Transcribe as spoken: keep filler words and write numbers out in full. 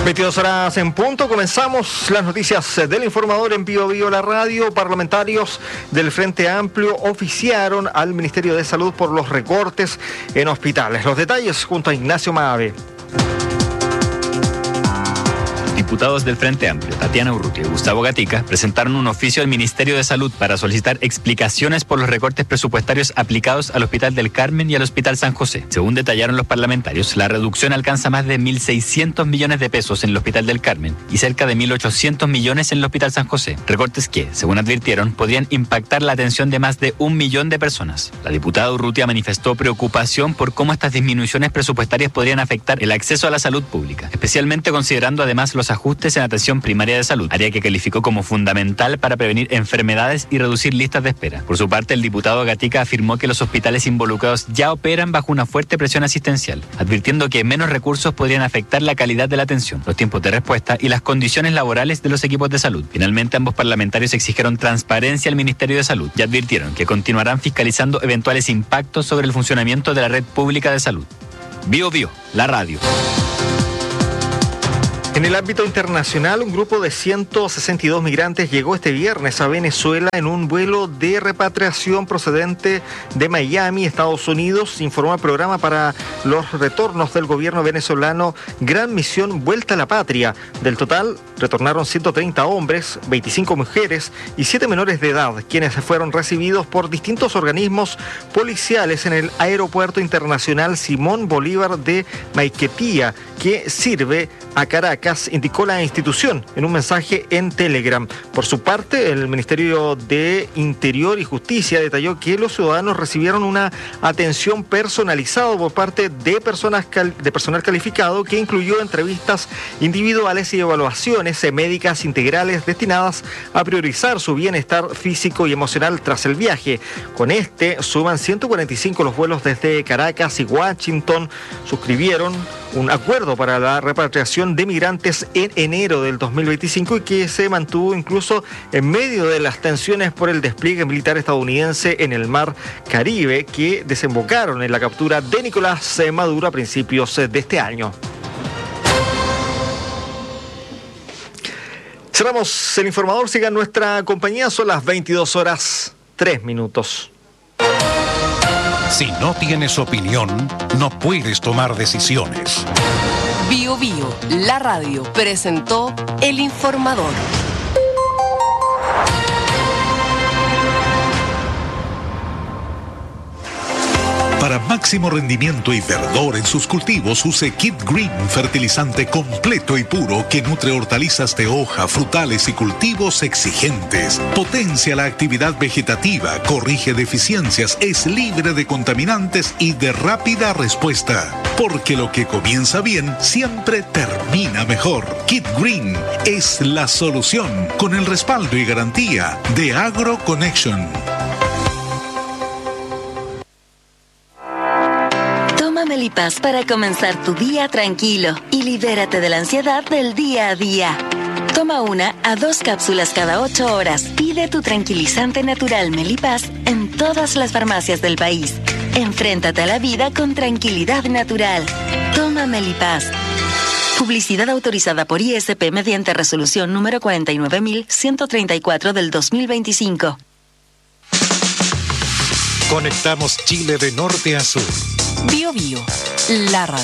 veintidós horas en punto, comenzamos las noticias del Informador en Bio Bio la radio. Parlamentarios del Frente Amplio oficiaron al Ministerio de Salud por los recortes en hospitales. Los detalles junto a Ignacio Maave. Diputados del Frente Amplio, Tatiana Urrutia y Gustavo Gatica, presentaron un oficio al Ministerio de Salud para solicitar explicaciones por los recortes presupuestarios aplicados al Hospital del Carmen y al Hospital San José. Según detallaron los parlamentarios, la reducción alcanza más de mil seiscientos millones de pesos en el Hospital del Carmen y cerca de mil ochocientos millones en el Hospital San José. Recortes que, según advirtieron, podrían impactar la atención de más de un millón de personas. La diputada Urrutia manifestó preocupación por cómo estas disminuciones presupuestarias podrían afectar el acceso a la salud pública, especialmente considerando además los ajustes en atención primaria de salud, área que calificó como fundamental para prevenir enfermedades y reducir listas de espera. Por su parte, el diputado Gatica afirmó que los hospitales involucrados ya operan bajo una fuerte presión asistencial, advirtiendo que menos recursos podrían afectar la calidad de la atención, los tiempos de respuesta y las condiciones laborales de los equipos de salud. Finalmente, ambos parlamentarios exigieron transparencia al Ministerio de Salud y advirtieron que continuarán fiscalizando eventuales impactos sobre el funcionamiento de la red pública de salud. Bio Bio, la radio. En el ámbito internacional, un grupo de ciento sesenta y dos migrantes llegó este viernes a Venezuela en un vuelo de repatriación procedente de Miami, Estados Unidos, informó el programa para los retornos del gobierno venezolano Gran Misión Vuelta a la Patria. Del total, retornaron ciento treinta hombres, veinticinco mujeres y siete menores de edad, quienes fueron recibidos por distintos organismos policiales en el Aeropuerto Internacional Simón Bolívar de Maiquetía, que sirve a Caracas, indicó la institución en un mensaje en Telegram. Por su parte, el Ministerio de Interior y Justicia detalló que los ciudadanos recibieron una atención personalizada por parte de personas de personal calificado que incluyó entrevistas individuales y evaluaciones médicas integrales destinadas a priorizar su bienestar físico y emocional tras el viaje. Con este suman ciento cuarenta y cinco los vuelos desde Caracas y Washington. Suscribieron un acuerdo para la repatriación de migrantes en enero del dos mil veinticinco y que se mantuvo incluso en medio de las tensiones por el despliegue militar estadounidense en el mar Caribe, que desembocaron en la captura de Nicolás Maduro a principios de este año. Cerramos el Informador, sigan nuestra compañía, son las veintidós horas tres minutos. Si no tienes opinión, no puedes tomar decisiones. Bio Bio, la radio, presentó El Informador. Para máximo rendimiento y verdor en sus cultivos, use Kit Green, fertilizante completo y puro que nutre hortalizas de hoja, frutales y cultivos exigentes. Potencia la actividad vegetativa, corrige deficiencias, es libre de contaminantes y de rápida respuesta. Porque lo que comienza bien siempre termina mejor. Kit Green es la solución, con el respaldo y garantía de AgroConnection. Melipaz para comenzar tu día tranquilo y libérate de la ansiedad del día a día. Toma una a dos cápsulas cada ocho horas. Pide tu tranquilizante natural Melipaz en todas las farmacias del país. Enfréntate a la vida con tranquilidad natural. Toma Melipaz. Publicidad autorizada por I S P mediante resolución número cuarenta y nueve mil ciento treinta y cuatro del dos mil veinticinco. Conectamos Chile de norte a sur. Bio Bio, la radio.